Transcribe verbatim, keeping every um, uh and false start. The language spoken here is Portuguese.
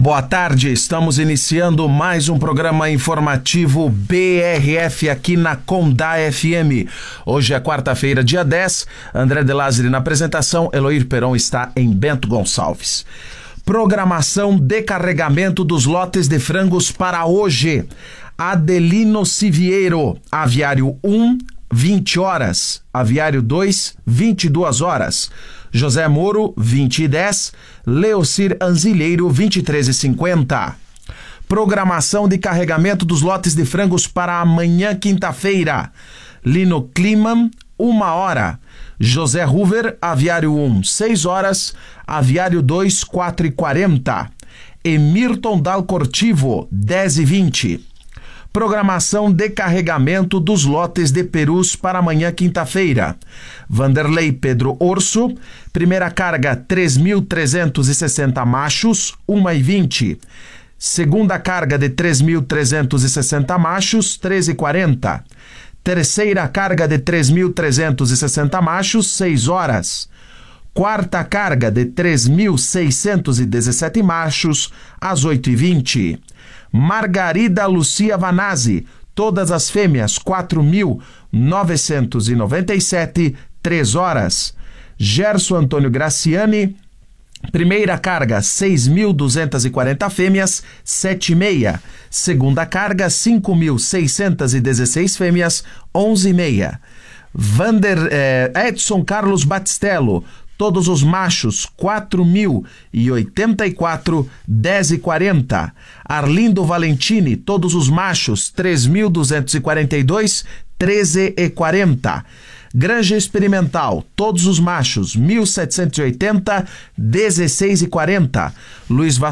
boa tarde. Estamos iniciando mais um programa informativo B R F aqui na Condá F M. Hoje é quarta-feira, dia dez. André de Lázari na apresentação. Eloir Peron está em Bento Gonçalves. Programação de carregamento dos lotes de frangos para hoje. Adelino Siviero, Aviário um, vinte horas. Aviário dois, vinte e duas horas. José Moro, vinte e dez. Leocir Anzilheiro, vinte e três e cinquenta. Programação de carregamento dos lotes de frangos para amanhã, quinta-feira. Lino Kliman, uma hora. José Hoover, Aviário um, seis horas. Aviário dois, quatro e quarenta. Emirton Dalcortivo, dez e vinte. Programação de carregamento dos lotes de perus para amanhã, quinta-feira. Vanderlei Pedro Orso, primeira carga três mil trezentos e sessenta machos, uma e vinte. Segunda carga de três mil trezentos e sessenta machos, treze e quarenta. Terceira carga de três mil trezentos e sessenta machos, seis horas. Quarta carga de três mil seiscentos e dezessete machos, às oito e vinte. Margarida Lucia Vanazzi, todas as fêmeas, quatro mil novecentos e noventa e sete, três horas. Gerson Antônio Graciani, primeira carga, seis mil duzentas e quarenta fêmeas, sete e meia. Segunda carga, cinco mil seiscentas e dezesseis fêmeas, onze e meia. Vander, eh, Edson Carlos Batistello, todos os machos, quatro mil e oitenta e quatro, dez e quarenta. Arlindo Valentini, todos os machos, três mil duzentos e quarenta e dois, treze e quarenta. Granja Experimental, todos os machos, mil setecentos e oitenta, dezesseis e quarenta. Luiz